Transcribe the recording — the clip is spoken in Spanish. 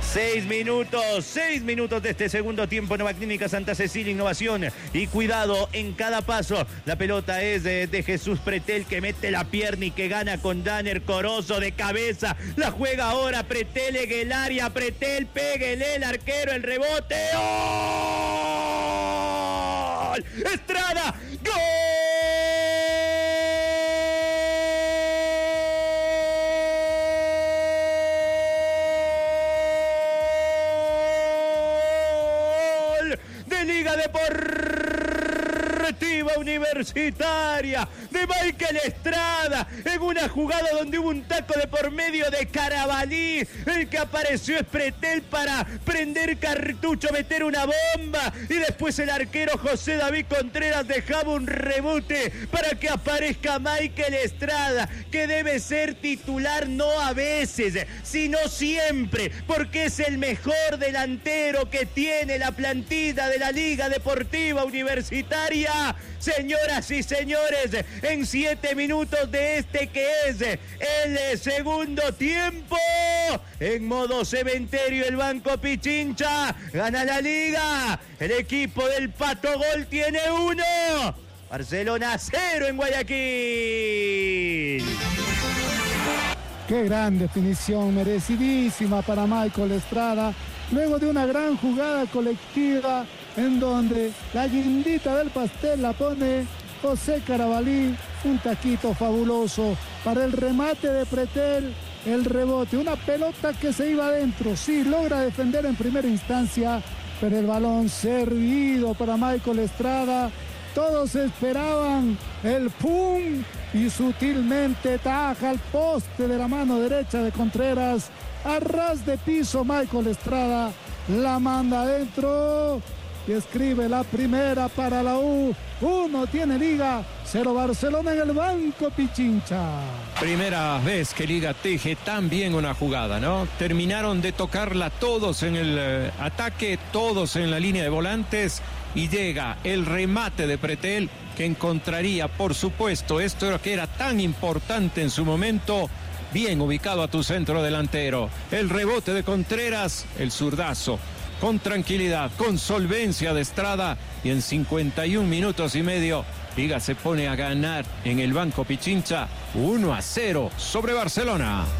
6 minutos de este segundo tiempo. Nueva Clínica Santa Cecilia, innovación y cuidado en cada paso. La pelota es de Jesús Pretel, que mete la pierna y que gana con Danner Corozo de cabeza. La juega ahora Pretel en el área. Pretel, péguele el arquero, el rebote. ¡Gol! Estrada, ¡gol! De Liga Deportiva Universitaria de Michael Estrada, en una jugada donde hubo un taco de por medio de Carabalí. El que apareció es Pretel para prender cartucho, meter una bomba, y después el arquero José David Contreras dejaba un rebote para que aparezca Michael Estrada, que debe ser titular no a veces, sino siempre, porque es el mejor delantero que tiene la plantilla de la Liga Deportiva Universitaria. Señoras y señores, en 7 minutos de este que es el segundo tiempo, en modo cementerio, el Banco Pichincha gana la Liga. El equipo del Pato Gol tiene 1, Barcelona 0 en Guayaquil. Qué gran definición, merecidísima para Michael Estrada, luego de una gran jugada colectiva en donde la guindita del pastel la pone José Carabalí. Un taquito fabuloso para el remate de Pretel, el rebote, una pelota que se iba adentro, sí, logra defender en primera instancia, pero el balón servido para Michael Estrada. Todos esperaban el pum y sutilmente taja al poste de la mano derecha de Contreras. A ras de piso Michael Estrada la manda adentro y escribe la primera para la U. 1 tiene Liga, 0 Barcelona en el Banco Pichincha. Primera vez que Liga teje tan bien una jugada, ¿no? Terminaron de tocarla todos en el ataque, todos en la línea de volantes, y llega el remate de Pretel, que encontraría, por supuesto, esto que era tan importante en su momento, bien ubicado a tu centro delantero. El rebote de Contreras, el zurdazo, con tranquilidad, con solvencia de Estrada, y en 51 minutos y medio, Liga se pone a ganar en el Banco Pichincha 1-0 sobre Barcelona.